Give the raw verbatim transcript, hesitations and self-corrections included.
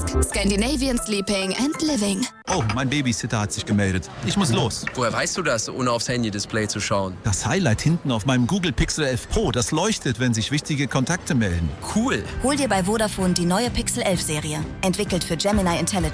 Scandinavian Sleeping and Living. Oh, mein Babysitter hat sich gemeldet. Ich muss los. Woher weißt du das, ohne aufs Handy-Display zu schauen? Das Highlight hinten auf meinem Google Pixel elf Pro, das leuchtet, wenn sich wichtige Kontakte melden. Cool. Hol dir bei Vodafone die neue Pixel elf Serie. Entwickelt für Gemini Intelligence.